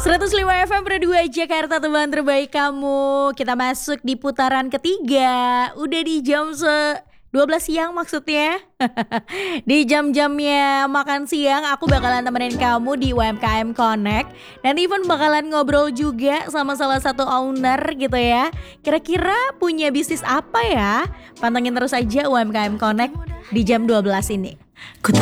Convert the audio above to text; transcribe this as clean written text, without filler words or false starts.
105 FM Pro 2 Jakarta, teman terbaik kamu. Kita masuk di putaran ketiga. Udah di jam 12 siang maksudnya. Di jam-jamnya makan siang aku bakalan temenin kamu di UMKM Connect. Dan even bakalan ngobrol juga sama salah satu owner gitu ya. Kira-kira punya bisnis apa ya? Pantengin terus aja UMKM Connect di jam 12 ini. Ku